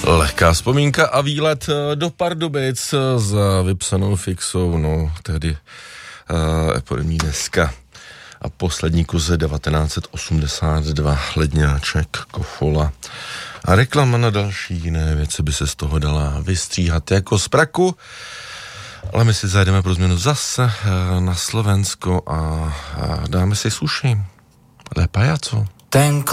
Lehká vzpomínka a výlet do Pardubic za vypsanou fixou, no tehdy epidemní deska a poslední kus 1982, Ledňáček, Kofola a reklama na další jiné věci by se z toho dala vystříhat jako z praku, ale my si zajdeme pro změnu zase na Slovensko a dáme si suši. Le pajaco.